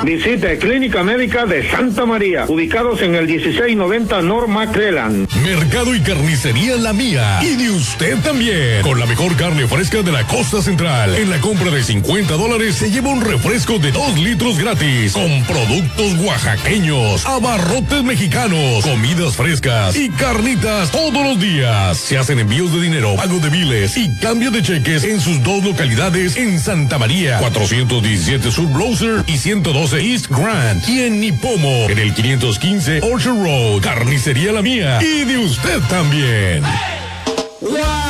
Visite Clínica Médica de Santa María, ubicados en el 1690 North McClellan. Mercado y carnicería La Mía, y de usted también, con la mejor carne fresca de la costa central. En la compra de $50 se lleva un refresco de 2 litros gratis, con productos oaxaqueños, abarrotes mexicanos, comidas frescas y carnitas todos los días. Se hacen envíos de dinero, pago de biles y cambio de cheques en sus 2 localidades en Santa María, 417 Sur Browser y 112 East Grand, y en Nipomo, en el 515 Orchard Road. Carnicería La Mía, y de usted también.